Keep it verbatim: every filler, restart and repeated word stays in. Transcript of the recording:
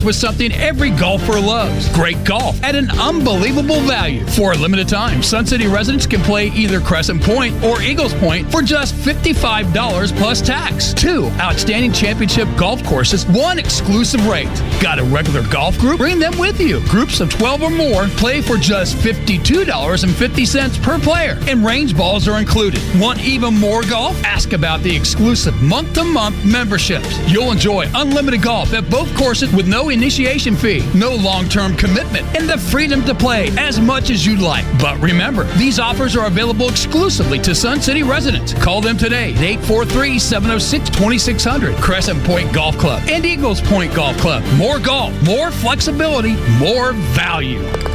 with something every golfer loves. Great golf at an unbelievable value. For a limited time, Sun City residents can play either Crescent Point or Eagles Point for just fifty-five dollars plus tax. Two outstanding championship golf courses, one exclusive rate. Got a regular golf group? Bring them with you. Groups of twelve or more play for just fifty-two dollars and fifty cents per player, and range balls are included. Want even more golf? Ask about the exclusive month-to-month memberships. You'll enjoy unlimited golf at both courses with no initiation fee, no long-term commitment, and the freedom to play as much as you'd like. But remember, these offers are available exclusively to Sun City residents. Call them today at eight four three, seven oh six, two six zero zero. Crescent Point Golf Club and Eagles Point Golf Club. More golf, more flexibility, more value.